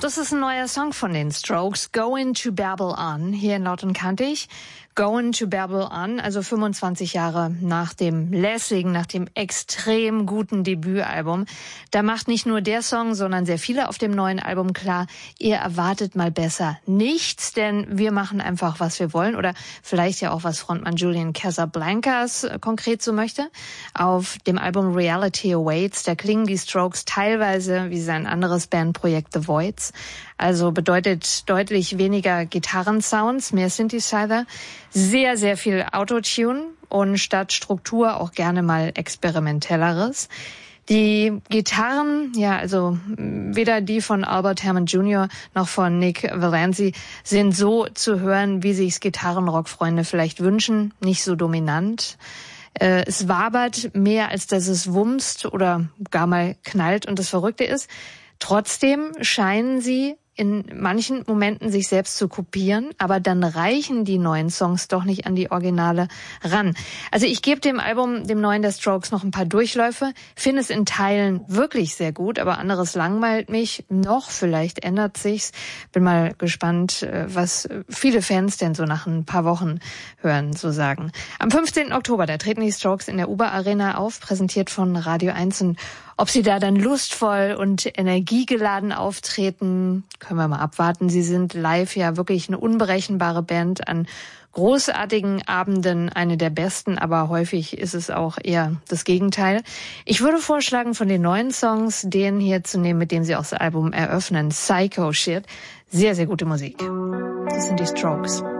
Das ist ein neuer Song von den Strokes, Going to Babble On. Hier in Lauten kannte ich Going to Babble On, also 25 Jahre nach dem lässigen, nach dem extrem guten Debütalbum. Da macht nicht nur der Song, sondern sehr viele auf dem neuen Album klar, ihr erwartet mal besser nichts, denn wir machen einfach, was wir wollen. Oder vielleicht ja auch, was Frontmann Julian Casablancas konkret so möchte. Auf dem Album Reality Awaits, da klingen die Strokes teilweise wie sein anderes Bandprojekt The Voids. Also bedeutet deutlich weniger Gitarrensounds, mehr Synthesizer, sehr, sehr viel Autotune und statt Struktur auch gerne mal experimentelleres. Die Gitarren, ja, also weder die von Albert Hammond Jr. noch von Nick Valenci sind so zu hören, wie sich's Gitarrenrockfreunde vielleicht wünschen, nicht so dominant. Es wabert mehr, als dass es wumst oder gar mal knallt. Und das Verrückte ist, trotzdem scheinen sie in manchen Momenten sich selbst zu kopieren, aber dann reichen die neuen Songs doch nicht an die Originale ran. Also ich gebe dem Album, dem neuen der Strokes, noch ein paar Durchläufe, finde es in Teilen wirklich sehr gut, aber anderes langweilt mich noch, vielleicht ändert sich's. Bin mal gespannt, was viele Fans denn so nach ein paar Wochen hören, so sagen. Am 15. Oktober, da treten die Strokes in der Uber Arena auf, präsentiert von Radio 1, und ob sie da dann lustvoll und energiegeladen auftreten, können wir mal abwarten. Sie sind live ja wirklich eine unberechenbare Band, an großartigen Abenden eine der besten, aber häufig ist es auch eher das Gegenteil. Ich würde vorschlagen, von den neuen Songs den hier zu nehmen, mit dem sie auch das Album eröffnen, Psycho Shit. Sehr, sehr gute Musik. Das sind die Strokes.